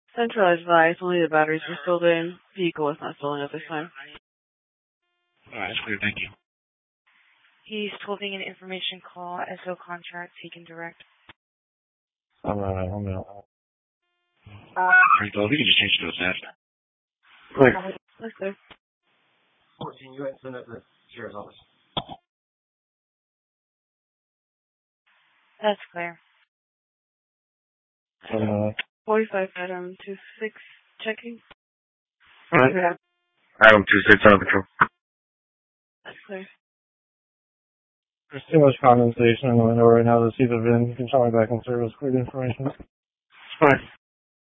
Centralized advice, only the batteries were stolen. Vehicle was not stolen at this time. Alright, that's clear, thank you. He's holding an information call, SO contract, taken direct. I'm out. Alright, well, we can just change it to a set. Quick. That's clear. 14, you send that to the sheriff's office. That's clear. 45, Adam 26, checking. Alright. Adam 26 on control. That's clear. There's too much condensation in the window right now to see the VIN. You can tell me back in service. Clear information. It's fine.